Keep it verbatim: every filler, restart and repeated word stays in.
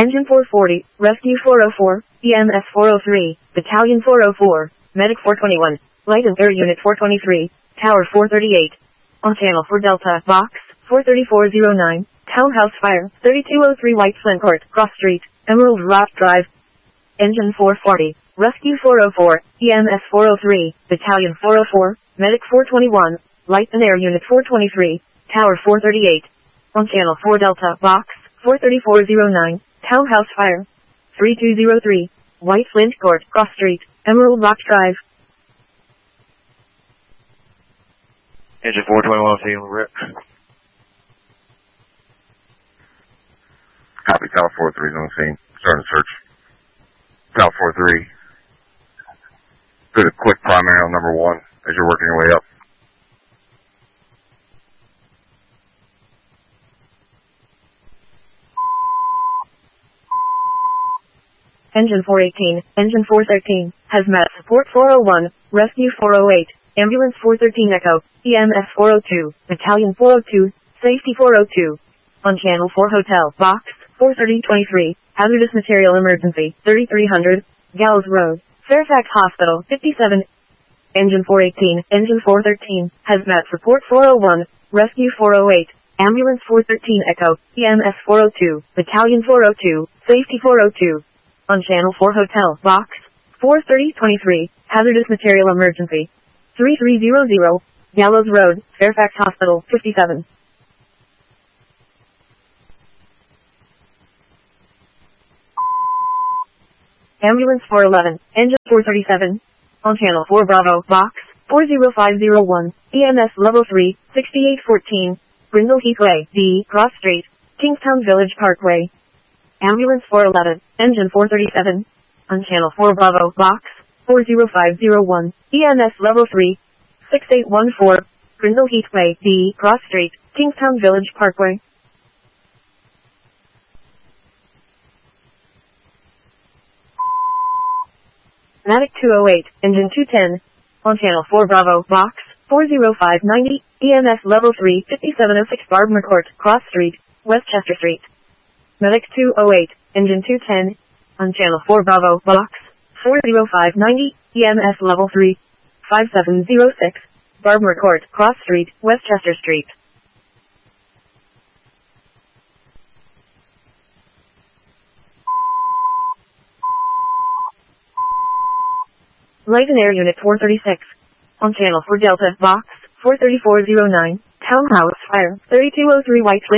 Engine four forty, Rescue four oh four, E M S four oh three, Battalion four oh four, Medic four twenty-one, Light and Air Unit four twenty-three, Tower four thirty-eight. On Channel four Delta, Box four thirty-four oh nine, Townhouse Fire, thirty-two oh three White Flint Court, Cross Street, Emerald Rock Drive. Engine four forty, Rescue four oh four, E M S four oh three, Battalion four oh four, Medic four twenty-one, Light and Air Unit four twenty-three, Tower four thirty-eight. On Channel four Delta, Box four thirty-four oh nine, Townhouse Fire, thirty-two oh three, White Flint Court, Cross Street, Emerald Rock Drive. Engine four twenty-one, see you, Rick. Copy, Tower four three is on the scene. Starting search. Tower four three. Do a quick primary on number one as you're working your way up. Engine four eighteen, Engine four thirteen, Hazmat Support four oh one, Rescue four oh eight, Ambulance four thirteen Echo, E M S four oh two, Battalion four oh two, Safety four oh two. On Channel four Hotel, Box four thirty twenty-three, Hazardous Material Emergency, thirty-three hundred, Gallows Road, Fairfax Hospital, fifty-seven. Engine four eighteen, Engine four thirteen, Hazmat Support four oh one, Rescue four oh eight, Ambulance four thirteen Echo, E M S four oh two, Battalion four oh two, Safety four oh two. On Channel four Hotel, Box four thirty twenty-three, Hazardous Material Emergency, thirty-three hundred, Gallows Road, Fairfax Hospital, fifty-seven. Ambulance four eleven, Engine four thirty-seven. On Channel four Bravo, Box four oh five oh one, E M S Level three, sixty-eight fourteen, Brindle Heath Way, D, Cross Street, Kingstown Village Parkway. Ambulance four eleven, Engine four thirty-seven. On Channel four Bravo, Box four oh five oh one, E M S Level three, sixty-eight fourteen, Brindle Heath Way, D, Cross Street, Kingstown Village Parkway. Medic two oh eight, Engine two ten. On Channel four Bravo, Box four oh five ninety, E M S Level three, fifty-seven oh six Bardmer Court, Cross Street, Westchester Street. Medic two oh eight, Engine two ten. On Channel four Bravo, Box four oh five ninety, E M S Level three, fifty-seven oh six, Bardmer Court, Cross Street, Westchester Street. Light and Air Unit four thirty-six. On Channel four Delta, Box four thirty-four oh nine, Townhouse Fire, thirty-two oh three White Flint.